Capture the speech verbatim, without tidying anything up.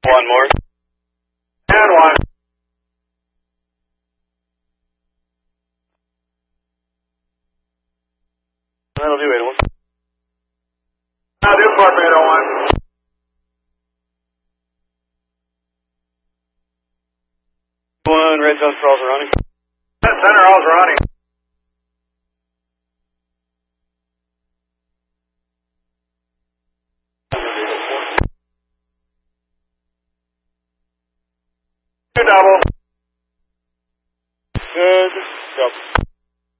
One more. And one. That'll do, Ada one. I'll do Torpedo one.